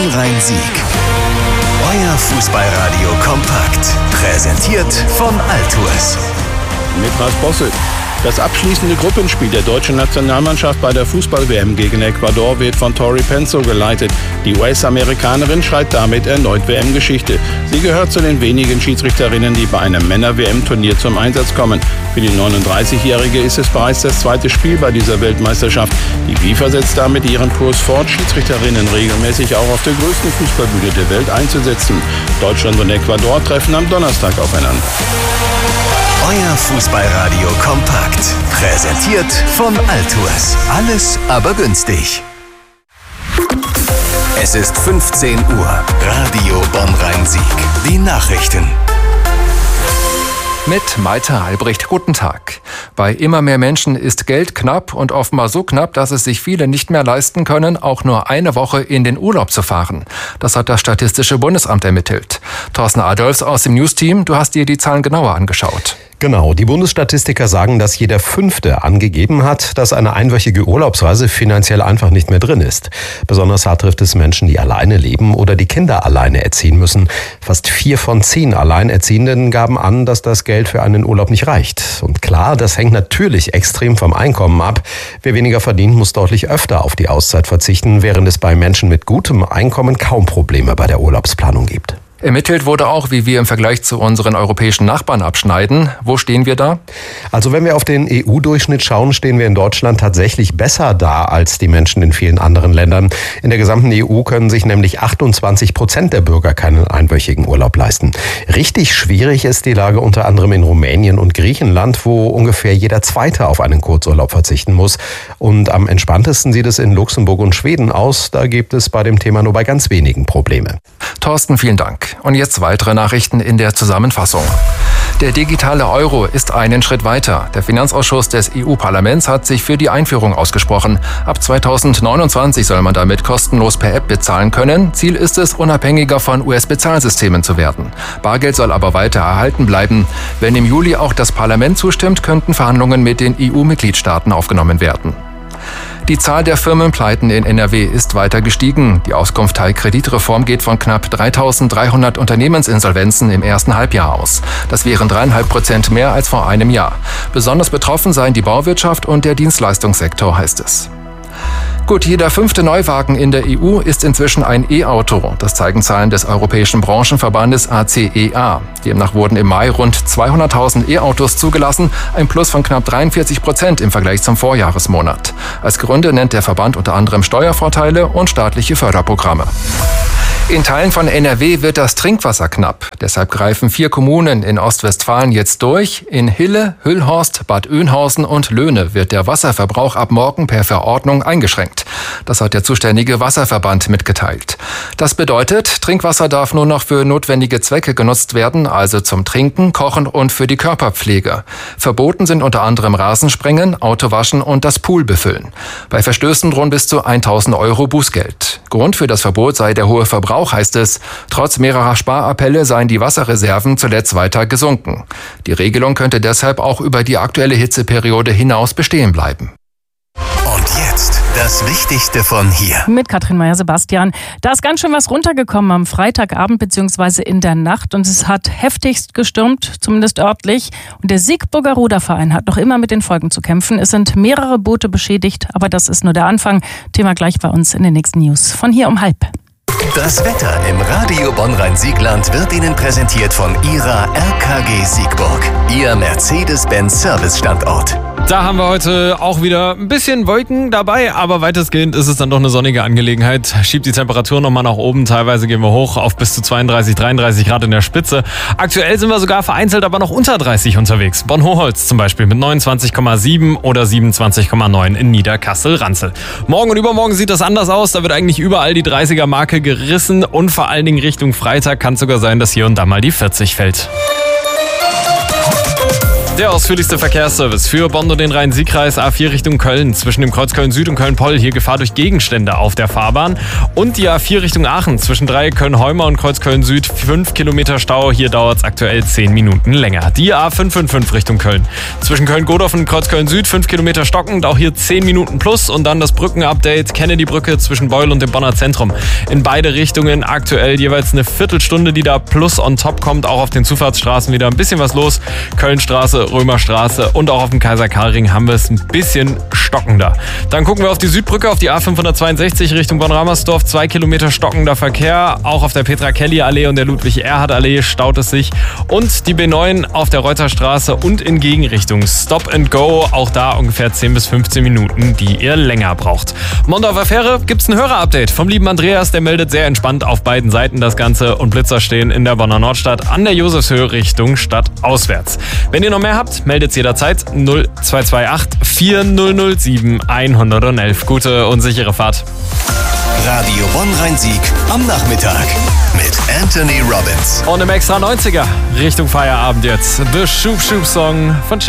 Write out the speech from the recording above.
Bonn-Rhein-Sieg. Euer Fußballradio kompakt. Präsentiert von Altours. Mit Lars Bosse. Das abschließende Gruppenspiel der deutschen Nationalmannschaft bei der Fußball-WM gegen Ecuador wird von Tori Penso geleitet. Die US-Amerikanerin schreibt damit erneut WM-Geschichte. Sie gehört zu den wenigen Schiedsrichterinnen, die bei einem Männer-WM-Turnier zum Einsatz kommen. Für die 39-Jährige ist es bereits das zweite Spiel bei dieser Weltmeisterschaft. Die FIFA setzt damit ihren Kurs fort, Schiedsrichterinnen regelmäßig auch auf der größten Fußballbühne der Welt einzusetzen. Deutschland und Ecuador treffen am Donnerstag aufeinander. Euer Fußballradio kompakt. Präsentiert von Altours. Alles aber günstig. Es ist 15 Uhr. Radio Bonn-Rhein-Sieg. Die Nachrichten. Mit Malte Albrecht, guten Tag. Bei immer mehr Menschen ist Geld knapp und offenbar so knapp, dass es sich viele nicht mehr leisten können, auch nur eine Woche in den Urlaub zu fahren. Das hat das Statistische Bundesamt ermittelt. Thorsten Adolfs aus dem News-Team, du hast dir die Zahlen genauer angeschaut. Genau, die Bundesstatistiker sagen, dass jeder Fünfte angegeben hat, dass eine einwöchige Urlaubsreise finanziell einfach nicht mehr drin ist. Besonders hart trifft es Menschen, die alleine leben oder die Kinder alleine erziehen müssen. Fast 4 von 10 Alleinerziehenden gaben an, dass das Geld für einen Urlaub nicht reicht. Und klar, das hängt natürlich extrem vom Einkommen ab. Wer weniger verdient, muss deutlich öfter auf die Auszeit verzichten, während es bei Menschen mit gutem Einkommen kaum Probleme bei der Urlaubsplanung gibt. Ermittelt wurde auch, wie wir im Vergleich zu unseren europäischen Nachbarn abschneiden. Wo stehen wir da? Also wenn wir auf den EU-Durchschnitt schauen, stehen wir in Deutschland tatsächlich besser da als die Menschen in vielen anderen Ländern. In der gesamten EU können sich nämlich 28% der Bürger keinen einwöchigen Urlaub leisten. Richtig schwierig ist die Lage unter anderem in Rumänien und Griechenland, wo ungefähr jeder Zweite auf einen Kurzurlaub verzichten muss. Und am entspanntesten sieht es in Luxemburg und Schweden aus. Da gibt es bei dem Thema nur bei ganz wenigen Probleme. Thorsten, vielen Dank. Und jetzt weitere Nachrichten in der Zusammenfassung. Der digitale Euro ist einen Schritt weiter. Der Finanzausschuss des EU-Parlaments hat sich für die Einführung ausgesprochen. Ab 2029 soll man damit kostenlos per App bezahlen können. Ziel ist es, unabhängiger von US-Bezahlsystemen zu werden. Bargeld soll aber weiter erhalten bleiben. Wenn im Juli auch das Parlament zustimmt, könnten Verhandlungen mit den EU-Mitgliedstaaten aufgenommen werden. Die Zahl der Firmenpleiten in NRW ist weiter gestiegen. Die Auskunft Teil Kreditreform geht von knapp 3.300 Unternehmensinsolvenzen im ersten Halbjahr aus. Das wären 3,5% mehr als vor einem Jahr. Besonders betroffen seien die Bauwirtschaft und der Dienstleistungssektor, heißt es. Gut, jeder 5. Neuwagen in der EU ist inzwischen ein E-Auto. Das zeigen Zahlen des Europäischen Branchenverbandes ACEA. Demnach wurden im Mai rund 200.000 E-Autos zugelassen, ein Plus von knapp 43% im Vergleich zum Vorjahresmonat. Als Gründe nennt der Verband unter anderem Steuervorteile und staatliche Förderprogramme. In Teilen von NRW wird das Trinkwasser knapp. Deshalb greifen 4 Kommunen in Ostwestfalen jetzt durch. In Hille, Hüllhorst, Bad Oeynhausen und Löhne wird der Wasserverbrauch ab morgen per Verordnung eingeschränkt. Das hat der zuständige Wasserverband mitgeteilt. Das bedeutet, Trinkwasser darf nur noch für notwendige Zwecke genutzt werden, also zum Trinken, Kochen und für die Körperpflege. Verboten sind unter anderem Rasensprengen, Autowaschen und das Pool befüllen. Bei Verstößen drohen bis zu 1.000 € Bußgeld. Grund für das Verbot sei der hohe Verbrauch, heißt es. Trotz mehrerer Sparappelle seien die Wasserreserven zuletzt weiter gesunken. Die Regelung könnte deshalb auch über die aktuelle Hitzeperiode hinaus bestehen bleiben. Und jetzt das Wichtigste von hier. Mit Katrin Meyer-Sebastian. Da ist ganz schön was runtergekommen am Freitagabend bzw. in der Nacht. Und es hat heftigst gestürmt, zumindest örtlich. Und der Siegburger Ruderverein hat noch immer mit den Folgen zu kämpfen. Es sind mehrere Boote beschädigt, aber das ist nur der Anfang. Thema gleich bei uns in den nächsten News. Von hier um 12:30. Das Wetter im Radio Bonn-Rhein-Siegland wird Ihnen präsentiert von Ihrer RKG Siegburg. Ihr Mercedes-Benz Service-Standort. Da haben wir heute auch wieder ein bisschen Wolken dabei, aber weitestgehend ist es dann doch eine sonnige Angelegenheit. Schiebt die Temperatur nochmal nach oben, teilweise gehen wir hoch auf bis zu 32, 33 Grad in der Spitze. Aktuell sind wir sogar vereinzelt aber noch unter 30 unterwegs. Bonn-Hochholz zum Beispiel mit 29,7 oder 27,9 in Niederkassel-Ranzel. Morgen und übermorgen sieht das anders aus, da wird eigentlich überall die 30er-Marke gerissen und vor allen Dingen Richtung Freitag kann es sogar sein, dass hier und da mal die 40 fällt. Der ausführlichste Verkehrsservice für Bonn und den Rhein-Sieg-Kreis. A4 Richtung Köln zwischen dem Kreuz Köln-Süd und Köln-Poll. Hier Gefahr durch Gegenstände auf der Fahrbahn. Und die A4 Richtung Aachen zwischen Dreieck Köln-Heumer und Kreuz Köln-Süd. 5 Kilometer Stau. Hier dauert es aktuell 10 Minuten länger. Die A555 Richtung Köln. Zwischen Köln-Godorf und Kreuz Köln-Süd 5 Kilometer stockend. Auch hier 10 Minuten plus. Und dann das Brückenupdate. Kennedy-Brücke zwischen Beul und dem Bonner Zentrum. In beide Richtungen aktuell jeweils eine Viertelstunde, die da plus on top kommt. Auch auf den Zufahrtsstraßen wieder ein bisschen was los. Kölnstraße, Römerstraße und auch auf dem Kaiser-Karl-Ring haben wir es ein bisschen stockender. Dann gucken wir auf die Südbrücke, auf die A562 Richtung Bonn-Ramersdorf. 2 Kilometer stockender Verkehr. Auch auf der Petra-Kelly-Allee und der Ludwig-Erhard-Allee staut es sich. Und die B9 auf der Reuterstraße und in Gegenrichtung. Stop and go. Auch da ungefähr 10 bis 15 Minuten, die ihr länger braucht. Mondorfer Fähre gibt es ein Hörerupdate vom lieben Andreas. Der meldet sehr entspannt auf beiden Seiten das Ganze. Und Blitzer stehen in der Bonner Nordstadt an der Josefshöhe Richtung Stadt auswärts. Wenn ihr noch mehr habt, meldet jederzeit 0228 4007 111. Gute und sichere Fahrt. Radio Bonn Rhein-Sieg am Nachmittag mit Anthony Robbins. Und im Extra 90er Richtung Feierabend jetzt. The Shoop Shoop Song von Cher.